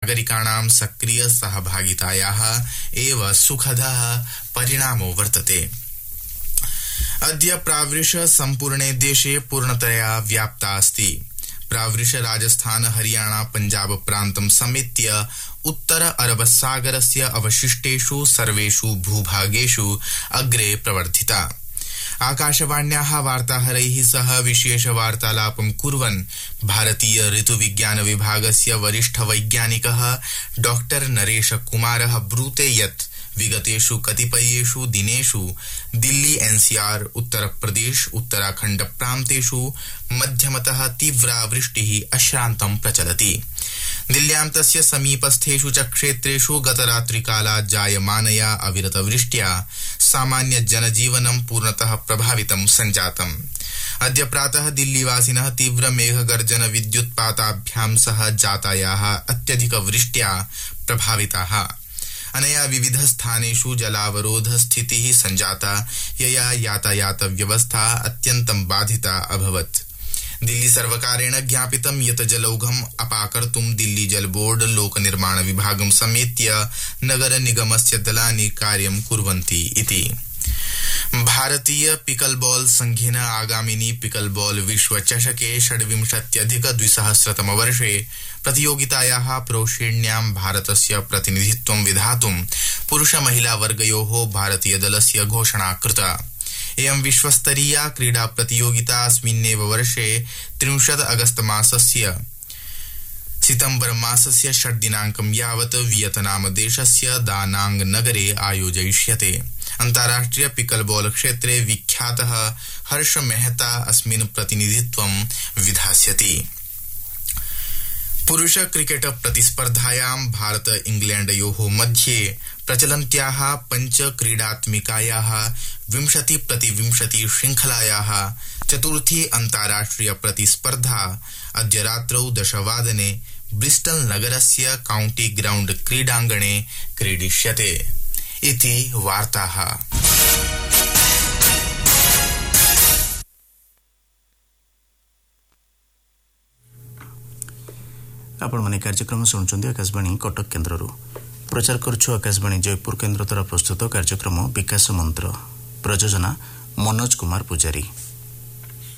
नागरिकाणां सक्रिय सहभागितायाः एव सुखदः परिणामो वर्तते। अद्य प्रावृष सम्पूर्णे देशे पूर्णतया व्याप्ता अस्ति। प्रावृष राजस्थान हरियाणा पंजाब प्रान्तं समेत्य उत्तर अरब सागरस्य अवशिष्टेषु सर्वेषु भूभागेषु अग्रे प्रवर्धिता। आकाशवाण्याः वार्ताहरैः सह विशेष वार्तालापं कुर्वन् भारतीय ऋतुविज्ञान विभागस्य वरिष्ठ वैज्ञानिकः डॉक्टर नरेश कुमारः ब्रूते यत् विगतेषु कतिपयेषु दिनेषु दिल्ली एनसीआर उत्तर प्रदेश उत्तराखण्ड प्रान्तेषु मध्यमतः तीव्रा वृष्टिः अश्रान्तं प्रचलति। दिल्ल्यां तस्य समीपस्थेषु च क्षेत्रेषु गतरात्रिकालात् जायमानया अविरतवृष्ट्या सामान्य जनजीवनं पूर्णतः प्रभावितं सञ्जातम्। अद्य प्रातः दिल्लीवासिनः तीव्र मेघगर्जन विद्युत्पाताभ्यां सह जातायाः अत्यधिकवृष्ट्या प्रभाविताः। अनया विविध स्थानेषु जलावरोध स्थितिः सञ्जाता, यया यातायात व्यवस्था अत्यन्तं बाधिता अभवत्। दिल्ली सर्वकारेण ज्ञापितं यत् जलौघम् अपाकर्तुं दिल्ली जल बोर्ड लोकनिर्माण विभागं समेत्य नगर निगमस्य दलानि कार्यं कुर्वन्ति इति। भारतीय पिकलबॉल संघेन आगामिनी पिकलबॉल विश्व चषके 26-2000 वर्षे प्रतियोगितायाः प्रोश्रेण्यां भारतस्य प्रतिनिधित्वं विधातुं पुरुष महिला वर्गयोः भारतीय दलस्य घोषणा कृता। एवं विश्वस्तरीया क्रीडा प्रतियोगिता अस्मिन्नेव वर्षे 30 अगस्त मासस्य सितंबर मासस्य 6 दिनाङ्कं यावत् वियतनाम देशस्य दानांग नगरे आयोजयिष्यते। अन्ताराष्ट्रिय पिकलबॉल क्षेत्रे विख्यातः हर्ष मेहता अस्मिन् प्रतिनिधित्वं विधास्यति। पुरुष क्रिकेट प्रतिस्पर्धायां भारत इंग्लैंडयोः मध्ये प्रचलन्त्याः पंच क्रीडात्मिकायाः 20-20 श्रृंखलायाः चतुर्थी अन्ताराष्ट्रिय प्रतिस्पर्धा अद्य रात्रौ 10 वादने ब्रिस्टल नगरस्य काउंटी ग्राउंड क्रीडाङ्गणे क्रीडिष्यते इति वार्ताः। आपण माने कार्यक्रम सुनुचंदी आकाशवाणी कटक केन्द्ररू प्रचार करछु आकाशवाणी जयपुर केन्द्र द्वारा प्रस्तुत कार्यक्रम विकास मंत्र प्रयोजना मनोज कुमार पुजारी।